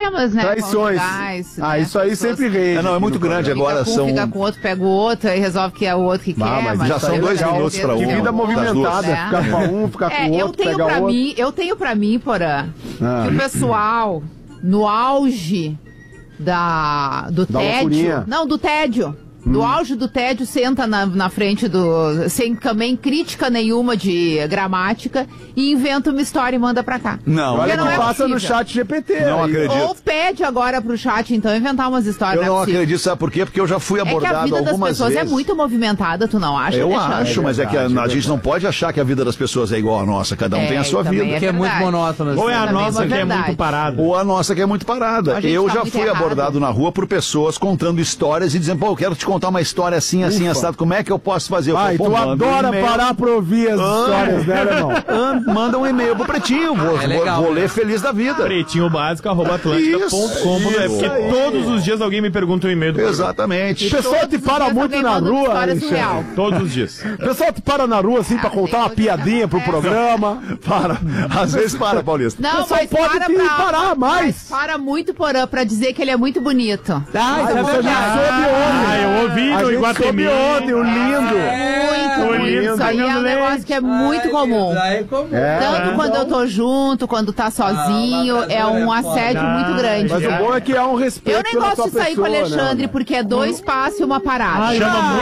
problemas, né? Traições. Isso aí sempre rende. Não, é muito grande agora. Fica com o outro, pega o outro, aí resolve que é o outro que quer. Mas já são 2 minutos pra um. Que vida movimentada. Ficar com um, ficar com o outro, pegar o outro. Eu tenho pra mim, Porã, que o pessoal, no auge do tédio... Não, do tédio. Do auge do tédio, senta na frente sem também crítica nenhuma de gramática e inventa uma história e manda pra cá. Não, olha que passa possível. no chat GPT. Não acredito. Ou pede agora pro chat, então, inventar umas histórias. Eu não acredito, sabe por quê? Porque eu já fui abordado algumas vezes. É que a vida das pessoas é muito movimentada, tu não acha? Eu acho, mas é que a gente não pode achar que a vida das pessoas é igual a nossa. Cada um tem a sua vida. Que é muito monótona. Ou é a nossa que é muito parada. Ou a nossa que é muito parada. Eu já fui abordado na rua por pessoas contando histórias e dizendo, eu quero te contar uma história assim, assado, como é que eu posso fazer? Tu adora parar pra ouvir as histórias, né, irmão? Manda um e-mail pro Pretinho, vou ler feliz da vida. pretinhobásico@atlântida.com.br, porque todos os dias alguém me pergunta um e-mail do Exatamente. O pessoal te para muito na rua, todos os dias. O pessoal te para na rua, assim, pra contar uma piadinha pro programa. Às vezes para, Paulista. Não, mas pode parar mais. Para muito pra dizer que ele é muito bonito. Você já soube ontem. Eu ouvi no Iguatemi. O lindo. Muito lindo. Isso aí é um negócio que é muito comum. Tanto quando eu tô junto, quando tá sozinho, é um assédio muito grande. Mas o bom é que há um respeito. Eu nem gosto de sair com o Alexandre, porque é 2 passos e uma parada.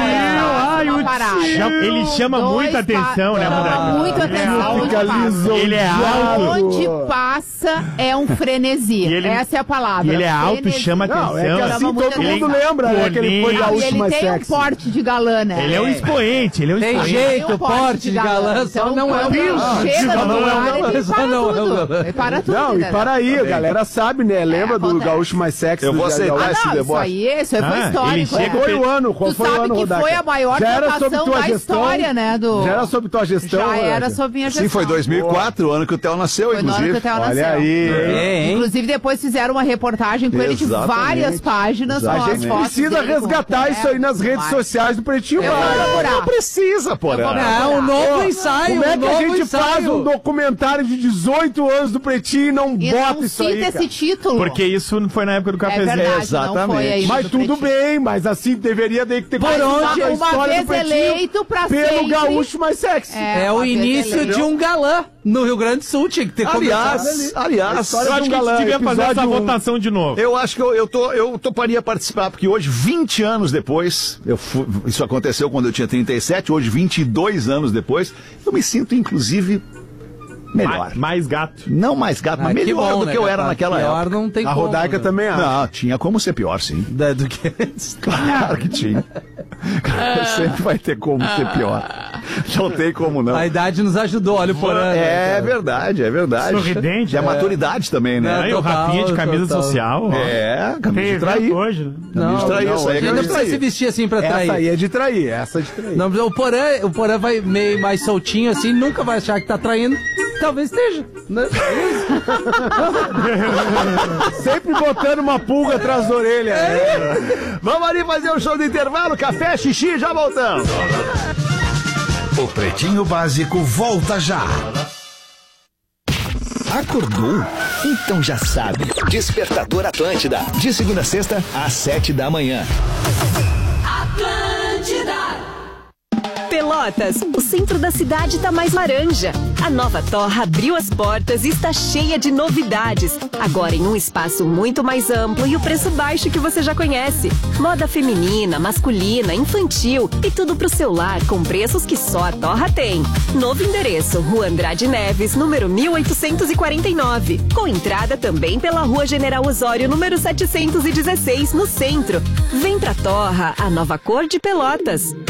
Ele chama muita atenção, né, Chama muito atenção. Ele é alto. Onde passa é um frenesi. Essa é a palavra. Ele é alto, chama atenção. É que assim todo mundo lembra, né, que ele foi gaúcho mais sexy. Ele tem um porte de galã, né? Ele é um expoente, Tem jeito, porte de galã, só não é o galã. Ele para tudo. Não, e para aí, a galera sabe, né? Lembra do gaúcho mais sexy? Eu vou aceitar esse deboche. Isso aí foi histórico. Qual foi o ano? Qual foi o ano, Rodaica? Tu sabe que foi a maior votação da história, né? Já era sob tua gestão? Já era sob minha gestão. Sim, foi 2004, o ano que o Theo nasceu, inclusive. Olha aí. Inclusive, depois fizeram uma reportagem com ele de várias páginas. A gente precisa resgatar isso aí nas redes sociais do Pretinho Básico. Não precisa, porra. Não, um novo ensaio. Como é que a gente faz um documentário de 18 anos do Pretinho e não bota isso aí, cara? Esse título. Porque isso não foi na época do cafezinho. Exatamente. Mas tudo bem, mas assim deveria ter que ter uma vez eleito pra pelo gaúcho mais sexy. É o início de um galã. No Rio Grande do Sul tinha que ter começado ali. Aliás, eu acho que a gente devia fazer essa votação de novo. Eu acho que eu toparia participar, porque hoje, 20 anos depois, isso aconteceu quando eu tinha 37, hoje, 22 anos depois, eu me sinto, inclusive, melhor. Mais gato. Não mais gato, mas melhor do que eu era naquela época. Não tem a como, Rodaica também acha. Não, tinha como ser pior, sim. Do que... Claro que tinha. Sempre vai ter como ser pior. Não tem como não. A idade nos ajudou, olha o Porã. É verdade, é verdade. Sorridente. E a maturidade também, né? O rapinha de camisa social. Camisa de trair. Hoje, né? Camisa de trair, essa aí é Ainda precisa se vestir assim pra trair. Essa aí é de trair, Não, o Porã vai meio mais soltinho assim, nunca vai achar que tá traindo. Talvez esteja. Sempre botando uma pulga atrás da orelha. Vamos ali fazer um show de intervalo, café, xixi, já voltamos. O Pretinho Básico volta já. Acordou? Então já sabe. Despertador Atlântida. De segunda a sexta, às 7 da manhã. Atlântida. Pelotas, o centro da cidade tá mais laranja. A nova Torra abriu as portas e está cheia de novidades. Agora em um espaço muito mais amplo e o preço baixo que você já conhece. Moda feminina, masculina, infantil e tudo pro seu lar com preços que só a Torra tem. Novo endereço, Rua Andrade Neves, número 1849. Com entrada também pela Rua General Osório, número 716, no centro. Vem pra Torra, a nova cor de Pelotas.